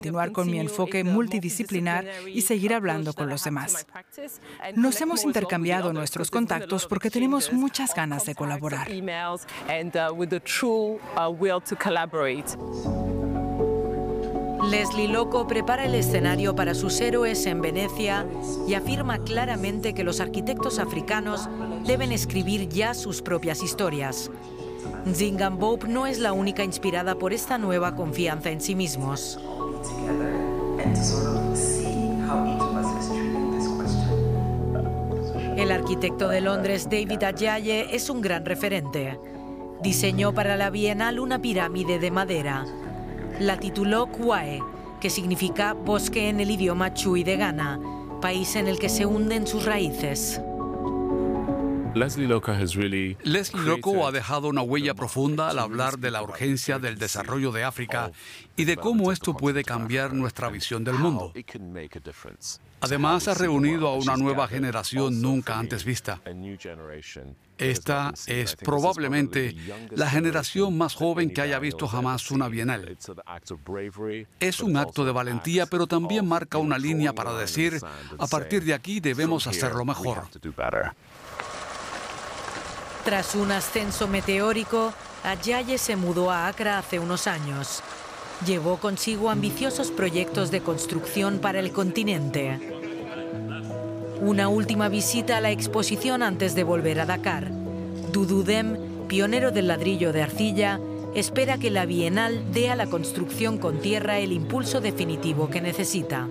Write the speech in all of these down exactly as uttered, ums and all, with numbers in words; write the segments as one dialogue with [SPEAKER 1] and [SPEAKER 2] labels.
[SPEAKER 1] continuar con mi enfoque multidisciplinar y seguir hablando con los demás. Nos hemos intercambiado nuestros contactos porque tenemos muchas ganas de colaborar.
[SPEAKER 2] Leslie Loco prepara el escenario para sus héroes en Venecia y afirma claramente que los arquitectos africanos deben escribir ya sus propias historias. Nzinga Mbope no es la única inspirada por esta nueva confianza en sí mismos. El arquitecto de Londres, David Adjaye, es un gran referente. Diseñó para la Bienal una pirámide de madera. La tituló Kwae, que significa bosque en el idioma Chui de Ghana, país en el que se hunden sus raíces.
[SPEAKER 3] Leslie Loco has really
[SPEAKER 4] Leslie Loco ha dejado una huella profunda al hablar de la urgencia del desarrollo de África y de cómo esto puede cambiar nuestra visión del mundo. Además, ha reunido a una nueva generación nunca antes vista. Esta es probablemente la generación más joven que haya visto jamás una bienal. Es un acto de valentía, pero también marca una línea para decir, a partir de aquí debemos hacerlo mejor.
[SPEAKER 2] Tras un ascenso meteórico, Adjaye se mudó a Accra hace unos años. Llevó consigo ambiciosos proyectos de construcción para el continente. Una última visita a la exposición antes de volver a Dakar. Dudu Dem, pionero del ladrillo de arcilla, espera que la Bienal dé a la construcción con tierra el impulso definitivo que necesita.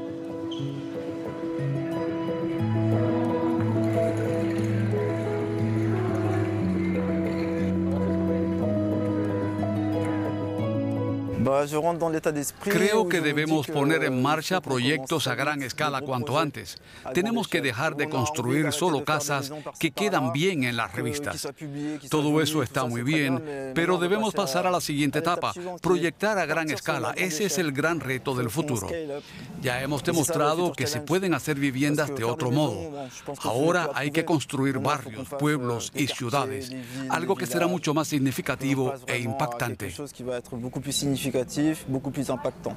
[SPEAKER 4] Creo que debemos poner en marcha proyectos a gran escala cuanto antes. Tenemos que dejar de construir solo casas que quedan bien en las revistas. Todo eso está muy bien, pero debemos pasar a la siguiente etapa, proyectar a gran escala. Ese es el gran reto del futuro. Ya hemos demostrado que se pueden hacer viviendas de otro modo. Ahora hay que construir barrios, pueblos y ciudades, algo que será mucho más significativo e impactante.
[SPEAKER 5] beaucoup plus impactant.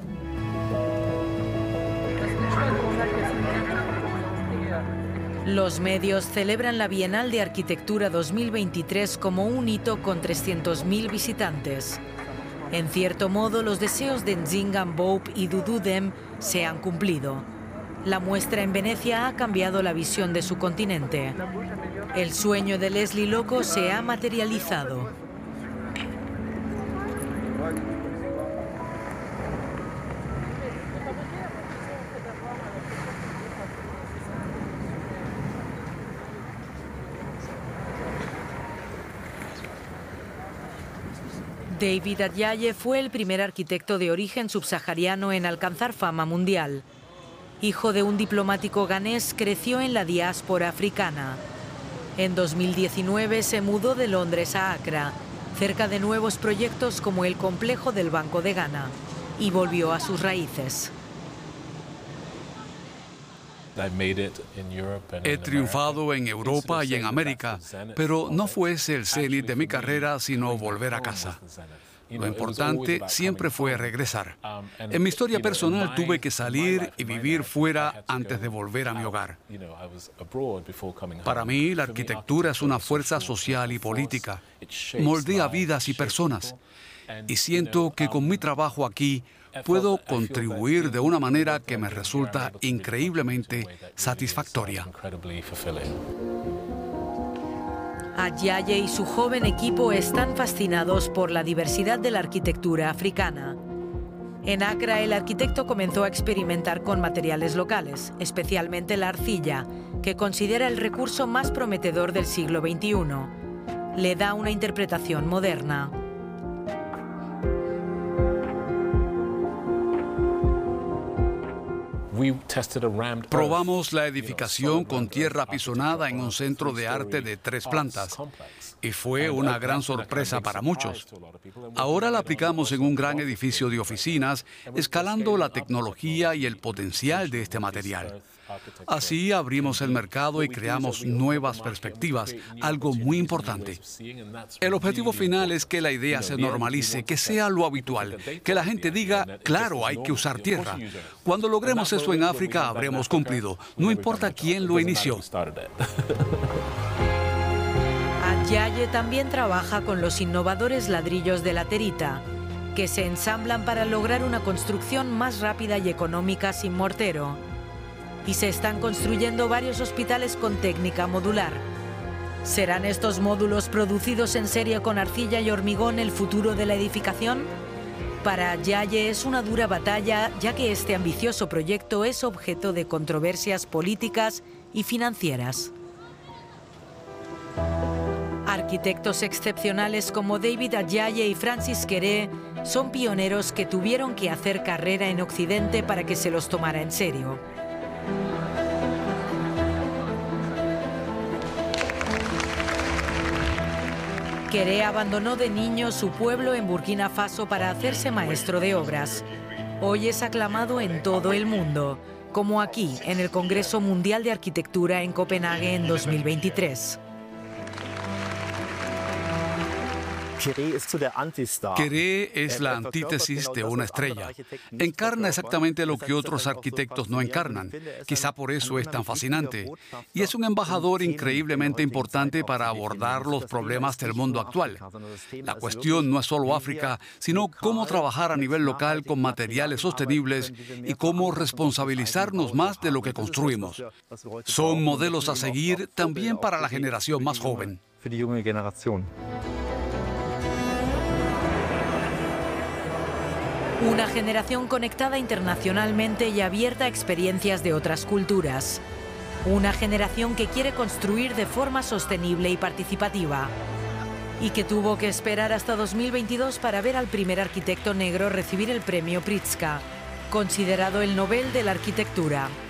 [SPEAKER 2] Los medios celebran la Bienal de Arquitectura dos mil veintitrés como un hito con trescientos mil visitantes. En cierto modo, los deseos de Nzinga Mbope y Dudu Dem se han cumplido. La muestra en Venecia ha cambiado la visión de su continente. El sueño de Leslie Loco se ha materializado. David Adjaye fue el primer arquitecto de origen subsahariano en alcanzar fama mundial. Hijo de un diplomático ganés, creció en la diáspora africana. En dos mil diecinueve se mudó de Londres a Accra, cerca de nuevos proyectos como el complejo del Banco de Ghana, y volvió a sus raíces.
[SPEAKER 4] He triunfado en Europa y en América, pero no fue ese el cenit de mi carrera, sino volver a casa. Lo importante siempre fue regresar. En mi historia personal tuve que salir y vivir fuera antes de volver a mi hogar. Para mí, la arquitectura es una fuerza social y política. Moldea vidas y personas. Y siento que con mi trabajo aquí puedo contribuir de una manera que me resulta increíblemente satisfactoria.
[SPEAKER 2] Adjaye y su joven equipo están fascinados por la diversidad de la arquitectura africana. En Accra, el arquitecto comenzó a experimentar con materiales locales, especialmente la arcilla, que considera el recurso más prometedor del siglo veintiuno. Le da una interpretación moderna.
[SPEAKER 4] Probamos la edificación con tierra apisonada en un centro de arte de tres plantas y fue una gran sorpresa para muchos. Ahora la aplicamos en un gran edificio de oficinas, escalando la tecnología y el potencial de este material. Así abrimos el mercado y creamos nuevas perspectivas, algo muy importante. El objetivo final es que la idea se normalice, que sea lo habitual, que la gente diga, claro, hay que usar tierra. Cuando logremos eso en África, habremos cumplido, no importa quién lo inició.
[SPEAKER 2] Adjaye también trabaja con los innovadores ladrillos de laterita, que se ensamblan para lograr una construcción más rápida y económica sin mortero. Y se están construyendo varios hospitales con técnica modular. ¿Serán estos módulos producidos en serie con arcilla y hormigón el futuro de la edificación? Para Adjaye es una dura batalla, ya que este ambicioso proyecto es objeto de controversias políticas y financieras. Arquitectos excepcionales como David Adjaye y Francis Kéré son pioneros que tuvieron que hacer carrera en Occidente para que se los tomara en serio. Kéré abandonó de niño su pueblo en Burkina Faso para hacerse maestro de obras. Hoy es aclamado en todo el mundo, como aquí en el Congreso Mundial de Arquitectura en Copenhague en dos mil veintitrés.
[SPEAKER 4] Kéré es la antítesis de una estrella. Encarna exactamente lo que otros arquitectos no encarnan. Quizá por eso es tan fascinante. Y es un embajador increíblemente importante para abordar los problemas del mundo actual. La cuestión no es solo África, sino cómo trabajar a nivel local con materiales sostenibles y cómo responsabilizarnos más de lo que construimos. Son modelos a seguir también para la generación más joven.
[SPEAKER 2] Una generación conectada internacionalmente y abierta a experiencias de otras culturas. Una generación que quiere construir de forma sostenible y participativa. Y que tuvo que esperar hasta dos mil veintidós para ver al primer arquitecto negro recibir el premio Pritzker, considerado el Nobel de la Arquitectura.